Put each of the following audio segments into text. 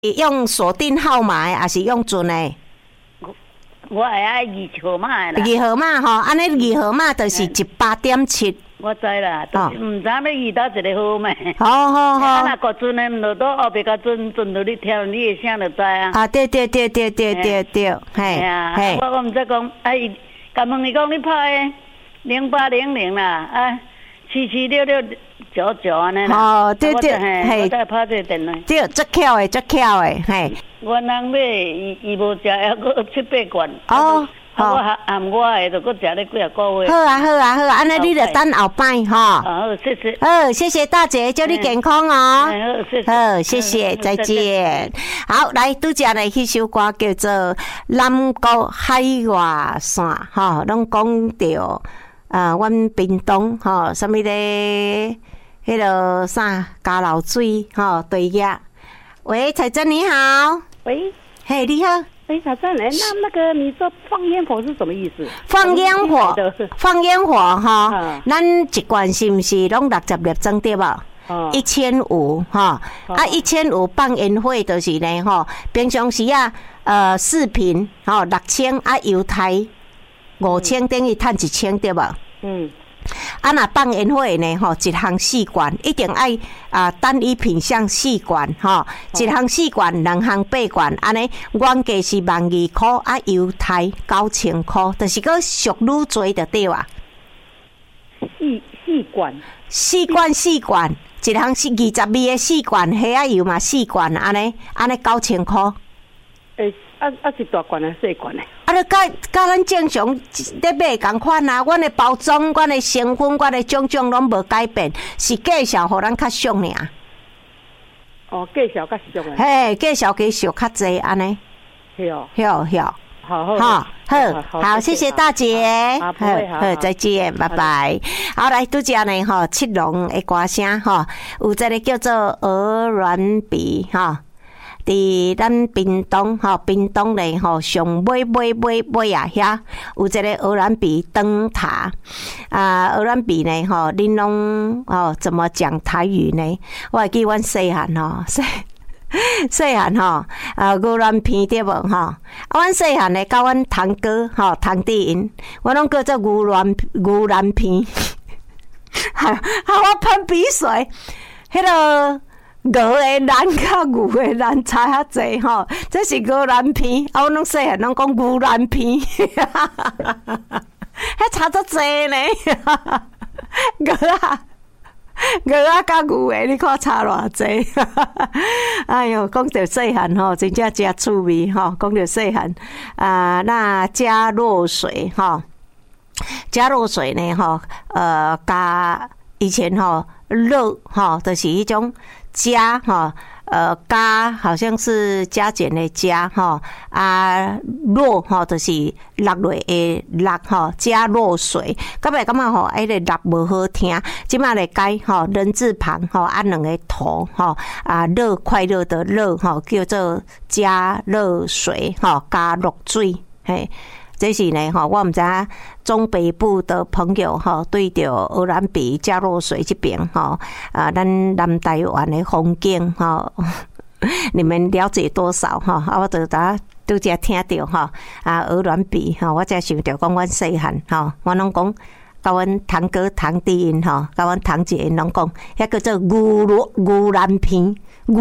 用锁定号码的，还是用准的？ 我会爱2号码啦。 2号码吼，安尼2号码就是18.7。 我知啦，就是唔知要遇到一个好嘛。 好。 啊，若个准的，唔落到后壁个准到你听你的声就知啊。 啊，对，嘿，嘿。 我唔知讲，甲问伊讲你拍0800啦，啊776699安尼啦。 哦，对， 嘿。我再拍这个电话。 对，足巧的，嘿。 我人买伊无食，还阁7-8罐。 哦。 我含我的，就阁食了几啊个月。 好啊，安尼你就等后摆吼。 好，谢谢。 好，谢谢大姐，祝你健康哦。 好，谢谢。 好，谢谢，再见。好，来拄则来迄首歌叫做《南国海外线》吼，拢讲到阮屏东吼，什么咧？迄个啥加漏水吼，对呀。喂，彩珍你好。 喂， 嘿，你好。 小郑，那个你说放烟火是什么意思？ 放烟火哈，咱一罐是不是拢60粒装对吧？1500哈，1500放烟火就是呢吼，平常时视频6000油台5000等于赚1000对吧？若放烟火呢吼，一项4罐，一定爱单一品项4罐吼，一项4罐，2项8罐，安尼原价是12,000块，邮台9000块，就是个俗愈多就对啊。 4罐， 一项是22个4罐，虾油嘛4罐，安尼9000块。 是大罐还是小罐的？ 你甲咱正常咧买共款啊！阮的包装、阮的成分、阮的种种拢无改变，是介绍互咱较俗尔。 哦，介绍较俗诶。 嘿，介绍介绍较济安尼。好，谢谢大姐。好，再见，拜拜。好，来拄则呢吼，七龙的歌声吼，有一个叫做鹅銮鼻吼。伫咱屏东咧吼，上尾啊遐有一个鹅銮鼻灯塔鹅銮鼻呢吼，恁拢怎么讲台语呢？我会记阮细汉吼，细汉吼鹅銮鼻对无吼？阮细汉咧，甲阮堂哥堂弟因，我拢叫做鹅銮鼻，我喷鼻水，迄个。鹅的銮甲牛的銮差较济吼，这是鹅銮鼻，我拢细汉拢讲牛銮鼻，迄差足济呢。鹅甲牛的，你看差偌济。哎哟，讲到细汉吼，真正真趣味吼。讲到细汉那加热水吼，加热水呢吼，加以前吼热吼，就是迄种。加加好像是加减的加落就是落落的落加落水，感觉迄个落无好听，即马来改人字旁2个头热快乐的热叫做加热水加热水嘿。这是呢我们知中北部的朋友对着鹅銮鼻加热水这边咱南台湾的风景你们了解多少我就拄则听到鹅銮鼻我才想到讲阮细汉我拢讲甲阮堂哥堂弟因甲阮堂姐因拢讲，遐叫做牛銮鼻。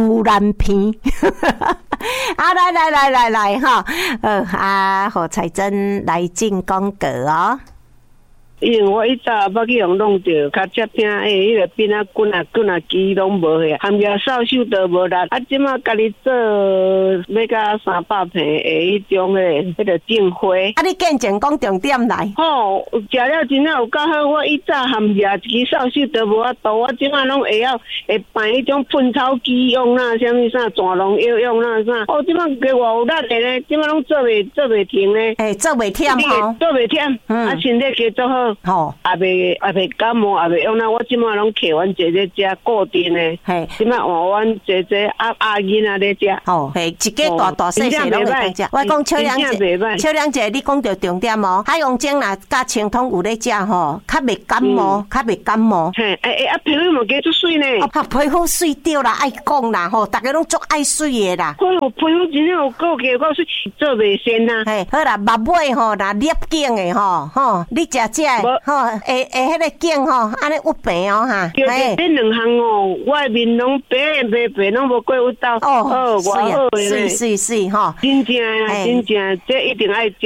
来何彩珍来进广告哦。 因为我一早要去用弄着，较接听迄个边滚啊机拢无去，含个扫帚都无力。即马家己做要到300片的迄种迄个订花。 你见前讲重点来。 好，食了真正有够好。我一早含个一支扫帚都无法度，我即马拢会办迄种喷草机用啦，啥物啥转龙药用啦啥。即马给我有力的咧，即马拢做袂停咧。 做袂忝吼， 做袂忝，身体加做好。 好，也未感冒，也未用那我即马拢摕阮姐姐食固定的， 嘿， 即马换阮姐姐阿囡仔咧食。 哦，嘿，一个大大细细拢会当食。我讲秋凉姐，你讲到重点哦，海洋精啦，甲清通有咧食吼，较袂感冒，较袂感冒。 嘿，皮肤嘛加足水呢。 哦，皮肤水对啦，爱讲啦吼，大家拢足爱水的啦。 皮肤真正有够加够水，做袂先呐。 嘿，好啦，目尾吼，若裂颈的吼，你食吼，会迄个颈吼，安尼有病哦哈。 嘿，这两项哦，我面拢白拢无过有到。 哦，水吼， 真正啊，真正，这一定爱食。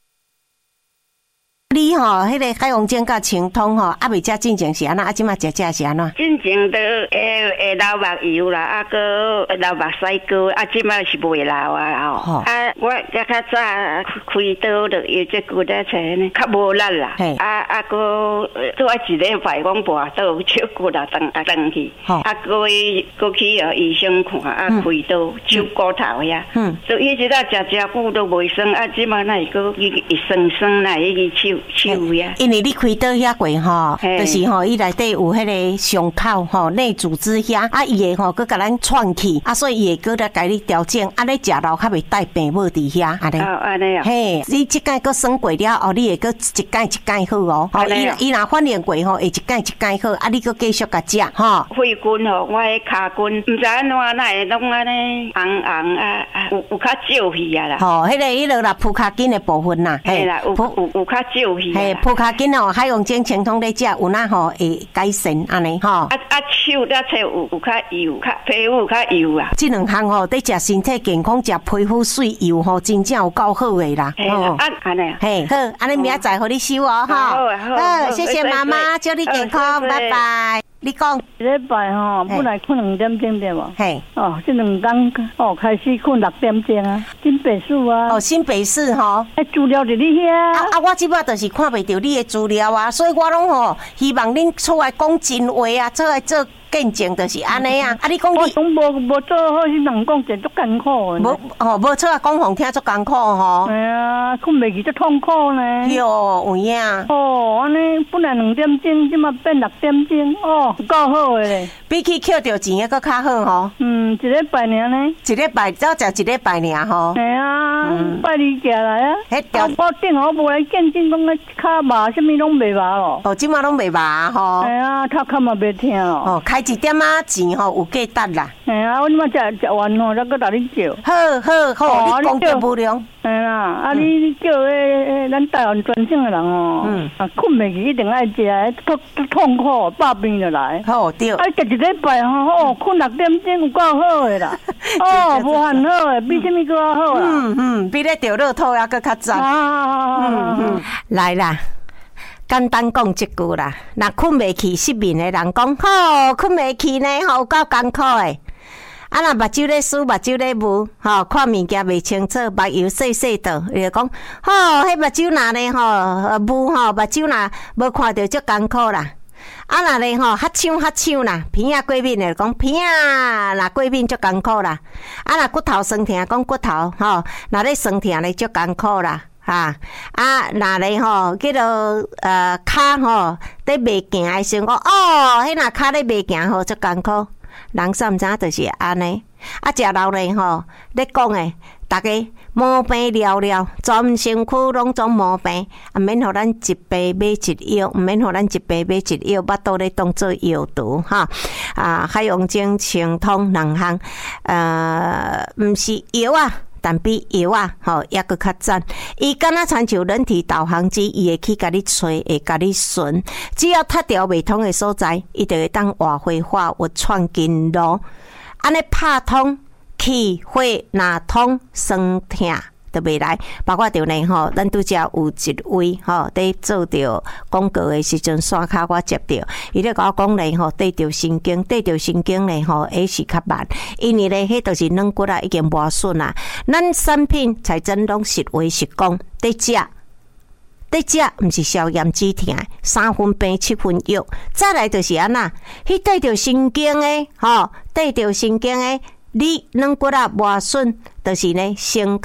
你吼，迄个海洋精甲清通吼，啊未食进前是安怎？啊，即马食是安怎？ 进前都会流目油啦，啊个流目屎膏，啊即马是袂流啊吼。啊，我较早开刀就用这骨仔车呢，较无力啦。啊个做啊一礼拜讲跋倒，手骨啊断去。啊个去医生看啊开刀手骨头遐。所以一直食久都袂酸，啊即马那个伊酸那伊手呀。 因为你开刀遐过吼，就是吼伊内底有迄个伤口吼内组织遐，啊伊会吼佮甲咱串起，啊所以伊会佮来甲你调整，啊你食了较袂带病母伫遐，安尼。 安尼啊。 嘿，你即摆佮酸过了后，你会佮一摆好哦。哦，伊若反应过吼，会一摆好，啊你佮继续甲食吼。 肺筋吼，我迄骹筋，毋知安怎那会拢安尼红啊，有较少去啊啦。 吼，迄个啦，蹼骹筋的部分啦， 嘿啦，有较少去。 嘿，蹼骹筋哦，海洋精清通咧食，有哪吼会改善安尼吼。 手了切有较油，皮肤较油啊。 这两项吼，得食身体健康，食皮肤水油吼，真正有够好的啦。 哦，安尼。 嘿，好，安尼明仔载互你收哦，哈。好，谢谢妈妈，祝你健康，拜拜。你讲一礼拜吼，本来困2点钟对无？ 嘿， 哦，这2天哦开始困6点钟啊，新北市啊。 哦，新北市吼， 资料伫你遐。 我即摆就是看袂到你的资料啊，所以我拢吼希望恁出来讲真话啊，出来做见证就是安尼啊。啊，你讲你总无做好，迄人讲真足艰苦的。 无出来讲互听足艰苦吼。 哎呀，困袂去足痛苦呢。 哟，有影。 哦，安尼本来2点钟，即马变6点钟，哦，够好的咧。 比起捡到钱的佫较好吼。 一礼拜尔呢。 一礼拜只食一礼拜尔吼。 系啊，拜二寄来啊。迄条我顶我无来见证讲个骹麻，什么拢袂麻咯。 哦，即马拢袂麻吼。 系啊，头壳嘛袂痛哦。 哦，开一点仔钱吼有价值啦。 系啊，我即马食完吼，再搁甲你叫。 好，你讲得无良。 系啦，啊你叫咱台湾专省的人哦，困袂去一定爱食，痛苦百病就来。 好对。 啊，食一礼拜吼，困6点钟有够好的啦。哦，无限好的，比什么搁好啦？ 比咧钓乐透还搁较赞。来啦。简单讲一句啦，若困袂去，失眠的人讲，吼，困袂去呢，吼，有够艰苦的。啊，若目睭咧湿，目睭咧雾，吼，看物件袂清楚，目睭细细道，伊就讲，吼，迄目睭若呢吼雾吼，目睭若无看到足艰苦啦。啊，若呢吼哈抢啦，鼻仔过敏的讲鼻仔若过敏足艰苦啦。啊，若骨头酸痛讲骨头吼，若咧酸痛咧足艰苦啦。若咧吼，叫做骹吼，咧袂行的时候讲，哦，迄若骹咧袂行吼，足艰苦。人啥毋知影就是安尼。啊，食老咧吼，咧讲诶，大家毛病了了，全身躯拢总毛病，啊，免互咱一杯买一药，毋免互咱一杯买一药，巴肚咧当做药毒哈。啊，海洋精清通2项，毋是药啊。但比药啊，吼，也搁较赞。伊敢若亲像人体导航机，伊会去甲你吹，会甲你顺。只要踢掉未通的所在，伊就会当活化化物串经络。安尼拍通，气血若通，酸痛就袂来。包括着呢吼，咱拄则有一位吼，伫做着广告的时阵，线卡我接着，伊咧甲我讲咧吼，对着神经咧吼，也是较慢，因为咧迄都是软骨啊，已经磨损啊。咱产品才真拢实话实讲，得食，毋是消炎止痛，3分病7分药。再来就是安那，迄对着神经的吼，对着神经的，你软骨啊磨损，就是呢先甲咱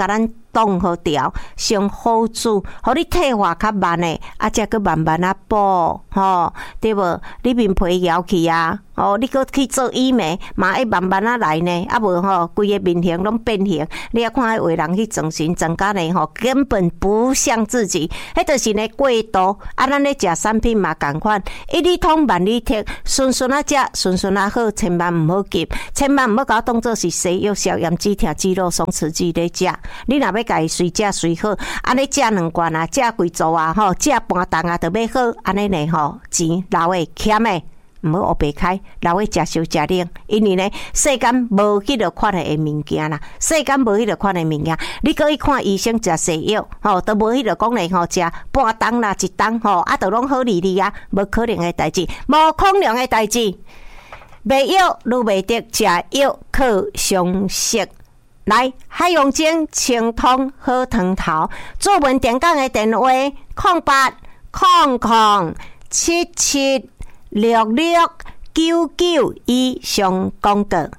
冻好调，上好煮，互你退化较慢诶，才搁慢慢啊补，对无？你面皮咬去啊，你搁去做医美，嘛要慢慢啊来呢，无规个面型拢变形，你啊看有人去整形，整甲呢根本不像自己，迄就是呢过度，咱咧食产品嘛共款，一里通万里剔，顺顺啊食，顺顺啊好，千万毋好急，千万毋好甲我当做是西药消炎止痛肌肉松弛剂咧食，你若要家己随食随好，安尼食2罐啊，食几组啊，食半重啊，就要好，安尼呢钱留诶欠诶。毋好黑白开，留诶食烧食冷，因为呢，世间无迄落款诶物件啦，世间无迄落款诶物件，你搁去看医生食西药，都无迄落讲咧食半重啦1重都拢好利利啊，无可能诶代志，无可能诶代志，卖药愈袂得，食药靠常识。来，海洋精清通好汤头，做文电讲诶电话0800776699以上广告。